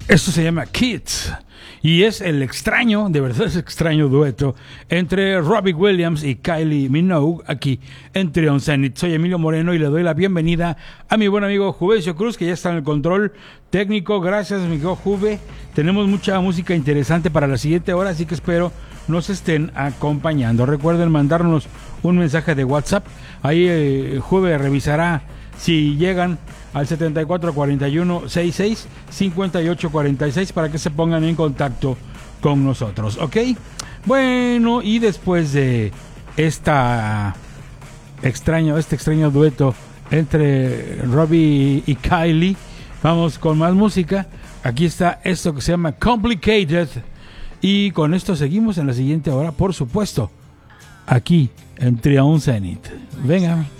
Esto se llama Kids y es el extraño, de verdad es extraño dueto entre Robbie Williams y Kylie Minogue aquí en Trion Zenith. Soy Emilio Moreno y le doy la bienvenida a mi buen amigo Juvencio Cruz, que ya está en el control técnico. Gracias, mi amigo Juve. Tenemos mucha música interesante para la siguiente hora, así que espero nos estén acompañando. Recuerden mandarnos un mensaje de WhatsApp. Ahí Juve revisará si llegan al 7441665846 para que se pongan en contacto con nosotros, ¿ok? Bueno, y después de este extraño dueto entre Robbie y Kylie, vamos con más música. Aquí está esto que se llama Complicated y con esto seguimos en la siguiente hora, por supuesto, aquí en Trion Zenith. Venga.